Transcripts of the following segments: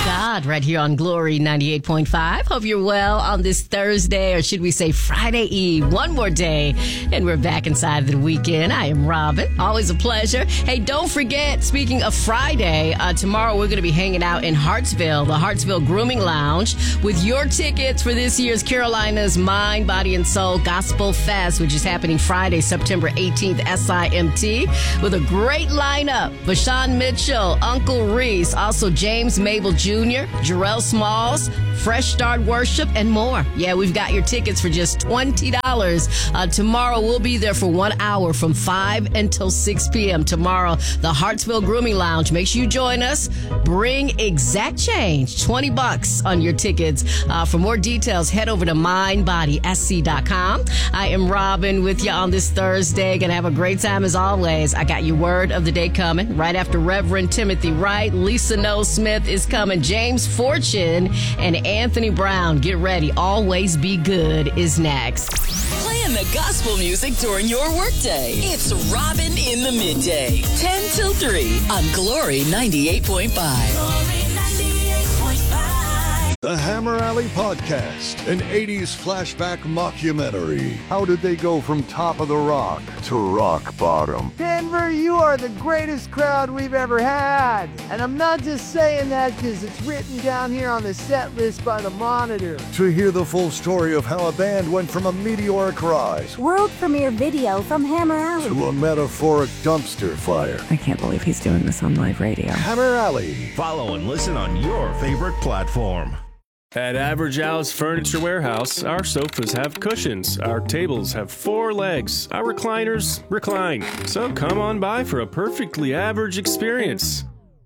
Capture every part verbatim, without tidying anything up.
God, right here on Glory ninety-eight point five. Hope you're well on this Thursday, or should we say Friday Eve. One more day, and we're back inside the weekend. I am Robin. Always a pleasure. Hey, don't forget, speaking of Friday, uh, tomorrow we're going to be hanging out in Hartsville, the Hartsville Grooming Lounge, with your tickets for this year's Carolina's Mind, Body, and Soul Gospel Fest, which is happening Friday, September eighteenth, S I M T, with a great lineup. Vashawn Mitchell, Uncle Reese, also James Mabel Junior, Jarrell Smalls, Fresh Start Worship, and more. Yeah, we've got your tickets for just twenty dollars. Uh, tomorrow, we'll be there for one hour from five until six p.m. Tomorrow, the Hartsville Grooming Lounge. Make sure you join us. Bring exact change, twenty bucks on your tickets. Uh, for more details, head over to mind body s c dot com. I am Robin with you on this Thursday. Gonna have a great time as always. I got your word of the day coming right after Reverend Timothy Wright. Lisa Noel Smith is coming. James Fortune and Anthony Brown. Get ready. Always Be Good is next. Playing the gospel music during your workday. It's Robin in the Midday. ten till three on Glory ninety-eight point five. Glory ninety-eight point five. The Hammer Alley Podcast, an eighties flashback mockumentary. How did they go from top of the rock to rock bottom? Denver, you are the greatest crowd we've ever had. And I'm not just saying that because it's written down here on the set list by the Monitor. To hear the full story of how a band went from a meteoric rise world premiere video from Hammer Alley to a metaphoric dumpster fire. I can't believe he's doing this on live radio. Hammer Alley. Follow and listen on your favorite platform. At Average Al's Furniture Warehouse, our sofas have cushions, our tables have four legs, our recliners recline. So come on by for a perfectly average experience.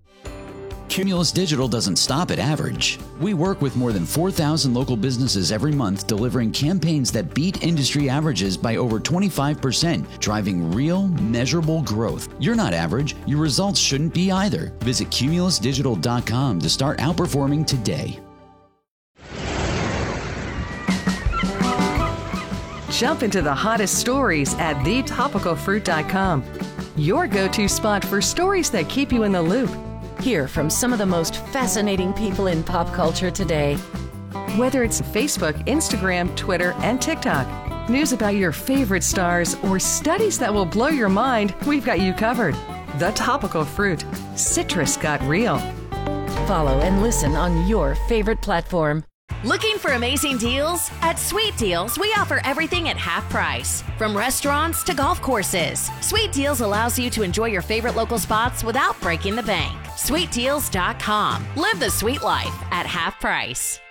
Cumulus Digital doesn't stop at average. We work with more than four thousand local businesses every month, delivering campaigns that beat industry averages by over twenty-five percent, driving real, measurable growth. You're not average. Your results shouldn't be either. Visit cumulus digital dot com to start outperforming today. Jump into the hottest stories at the topical fruit dot com. Your go-to spot for stories that keep you in the loop. Hear from some of the most fascinating people in pop culture today. Whether it's Facebook, Instagram, Twitter, and TikTok, news about your favorite stars, or studies that will blow your mind, we've got you covered. The Topical Fruit. Citrus got real. Follow and listen on your favorite platform. Looking for amazing deals? At Sweet Deals, we offer everything at half price. From restaurants to golf courses, Sweet Deals allows you to enjoy your favorite local spots without breaking the bank. sweet deals dot com. Live the sweet life at half price.